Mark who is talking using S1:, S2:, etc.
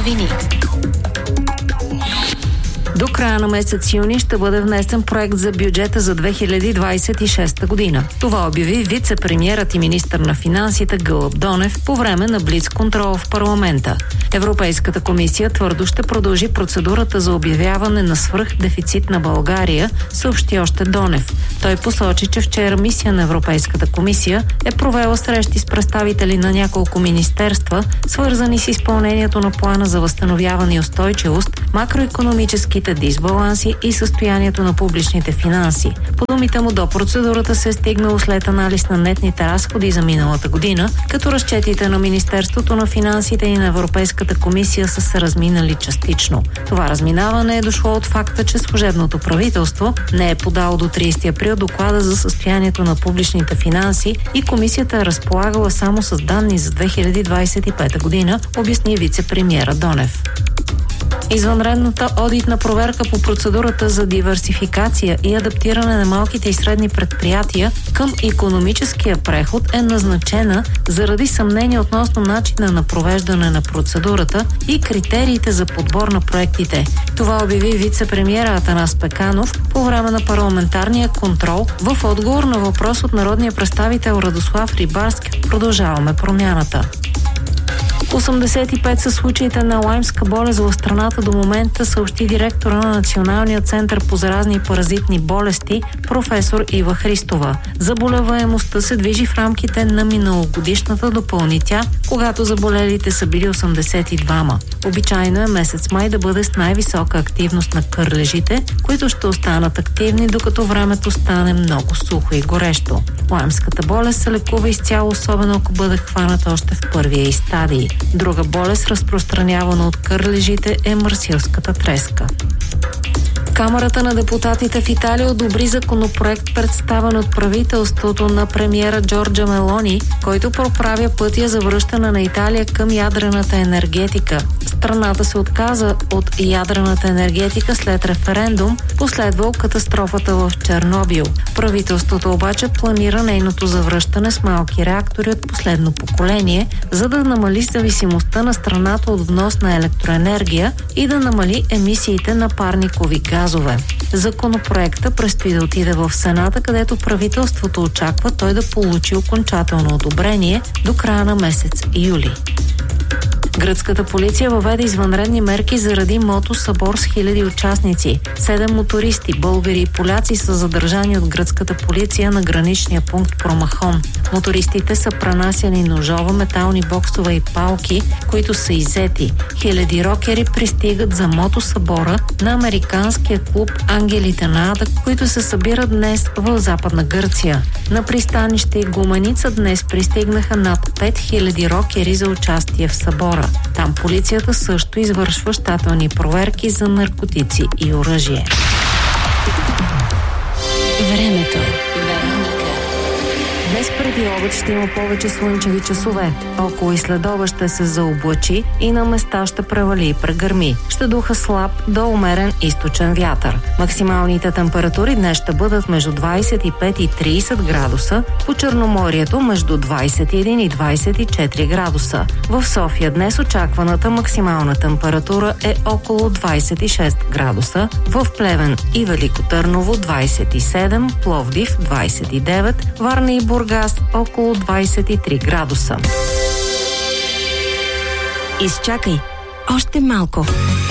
S1: новини. До края на месец юни ще бъде внесен проект за бюджета за 2026 година. Това обяви вице-премиерът и министър на финансите Гълъб Донев по време на блиц-контрол в парламента. Европейската комисия твърдо ще продължи процедурата за обявяване на свръхдефицит на България, съобщи още Донев. Той посочи, че вчера мисия на Европейската комисия е провела срещи с представители на няколко министерства, свързани с изпълнението на плана за възстановяване и устойчивост, макроикономическите дисбаланси и състоянието на публичните финанси. По думите му, до процедурата се е стигнало след анализ на нетните разходи за миналата година, като разчетите на Министерството на финансите и на Европейската комисия са се разминали частично. Това разминаване е дошло от факта, че служебното правителство не е подало до 30 април доклада за състоянието на публичните финанси и комисията е разполагала само с данни за 2025 година, обясни вице-премиера Донев. Извънредната одитна проверка по процедурата за диверсификация и адаптиране на малките и средни предприятия към икономическия преход е назначена заради съмнение относно начина на провеждане на процедурата и критериите за подбор на проектите. Това обяви вице-премиера Атанас Пеканов по време на парламентарния контрол в отговор на въпрос от народния представител Радослав Рибарски. Продължаваме промяната. 85 са случаите на лаймска болест в страната до момента, съобщи директора на Националния център по заразни и паразитни болести професор Ива Христова. Заболеваемостта се движи в рамките на миналогодишната, допълни тя, когато заболелите са били 82. Обичайно е месец май да бъде с най-висока активност на кърлежите, които ще останат активни, докато времето стане много сухо и горещо. Лаймската болест се лекува изцяло, особено ако бъде хваната още в първия й стадий. Друга болест, разпространявана от кърлежите, е марсилската треска. Камарата на депутатите в Италия одобри законопроект, представен от правителството на премиера Джорджа Мелони, който проправя пътя за връщане на Италия към ядрената енергетика. Страната се отказа от ядрената енергетика след референдум, последвал катастрофата в Чернобил. Правителството обаче планира нейното завръщане с малки реактори от последно поколение, за да намали зависимостта на страната от внос на електроенергия и да намали емисиите на парникови газове. Законопроекта предстои да отиде в Сената, където правителството очаква той да получи окончателно одобрение до края на месец юли. Гръцката полиция въведе извънредни мерки заради мотосъбор с хиляди участници. 7 мотористи, българи и поляци са задържани от гръцката полиция на граничния пункт Промахон. Мотористите са пренасяли ножове, метални боксове и палки, които са иззети. Хиляди рокери пристигат за мотосъбора на американския клуб Ангелите на Ада, които се събират днес в Западна Гърция. На пристанище Игуменица днес пристигнаха над 5000 рокери за участие в събора. Там полицията също извършва щателни проверки за наркотици и оръжие. Времето. Днес преди обед ще има повече слънчеви часове. Около и следобед ще се заоблачи и на места ще превали и прегърми. Ще духа слаб до умерен източен вятър. Максималните температури днес ще бъдат между 25 и 30 градуса, по Черноморието между 21 и 24 градуса. В София днес очакваната максимална температура е около 26 градуса, в Плевен и Велико Търново 27, Пловдив 29, Варна и Бургас около 23 градуса.
S2: Изчакай, още малко.